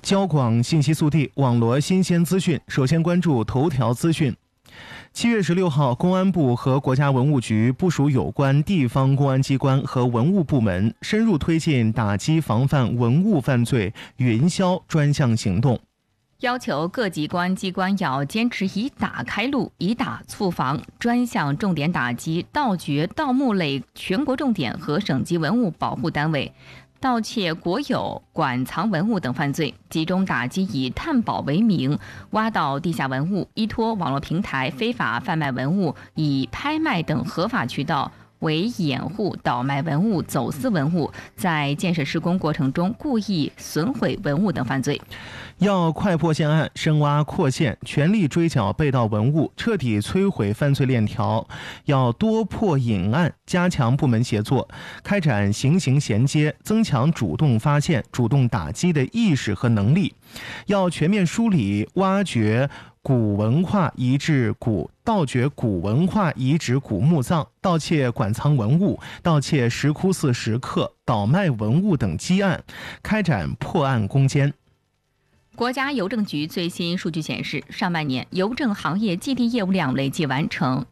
交广信息速递，网罗新鲜资讯。首先关注头条资讯。7月16号，公安部和国家文物局部署有关地方公安机关和文物部门，深入推进打击防范文物犯罪云霄专项行动， 要求各级公安机关要坚持以打开路、以打促防，专项重点打击盗掘、盗墓类全国重点和省级文物保护单位盗窃国有、馆藏文物等犯罪，集中打击以探宝为名挖盗地下文物、依托网络平台非法贩卖文物、以拍卖等合法渠道为掩护倒卖文物、走私文物，在建设施工过程中故意损毁文物等犯罪。 要快破现案，深挖扩线，全力追缴被盗文物，彻底摧毁犯罪链条。要多破引案，加强部门协作，开展刑刑衔接，增强主动发现、主动打击的意识和能力。要全面梳理挖掘古文化遗址盗掘古文化遗址古墓葬、盗窃馆藏文物、盗窃石窟寺石刻、倒卖文物等积案，开展破案攻坚。 国家邮政局最新数据显示，上半年邮政行业寄递业务量累计完成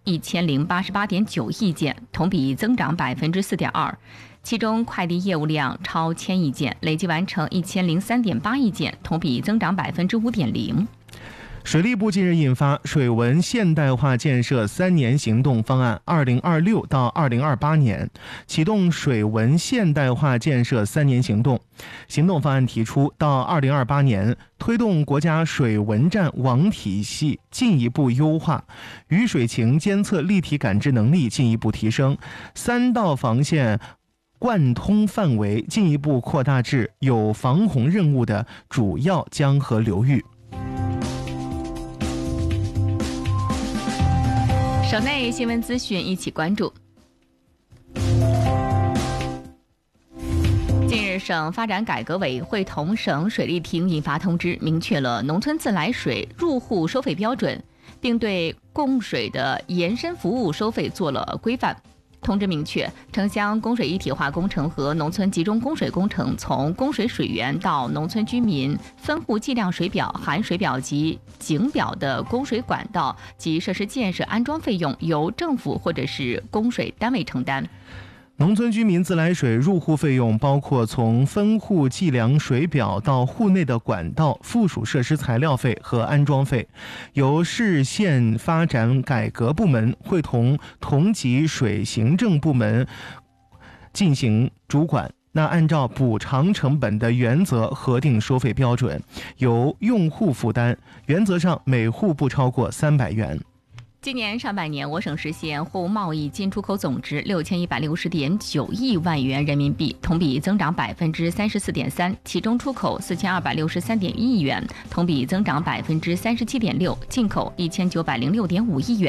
1088.9亿件，同比增长4.2%。其中快递业务量超1000亿件，累计完成1003.8亿件，同比增长5.0%。 水利部近日印发《水文现代化建设3年行动方案 （2026 到2028年）》，启动水文现代化建设3年行动。行动方案提出，到2028年，推动国家水文站网体系进一步优化，雨水情监测立体感知能力进一步提升，3道防线贯通范围进一步扩大至有防洪任务的主要江河流域。 省内新闻资讯一起关注。近日，省发展改革委员会同省水利厅印发通知，明确了农村自来水入户收费标准，并对供水的延伸服务收费做了规范。通知明确，城乡供水一体化工程和农村集中供水工程从供水水源到农村居民分户计量水表、含水表及井表的供水管道及设施建设安装费用由政府或者是供水单位承担。 农村居民自来水入户费用包括从分户计量水表到户内的管道、附属设施材料费和安装费，由市县发展改革部门会同同级水行政部门进行主管。那按照补偿成本的原则核定收费标准，由用户负担，原则上每户不超过300元。 今年上半年，我省实现货物贸易进出口总值6160.9亿万元人民币，同比增长34.3%，其中出口4263.1亿元，同比增长37.6%，进口1906.5亿元。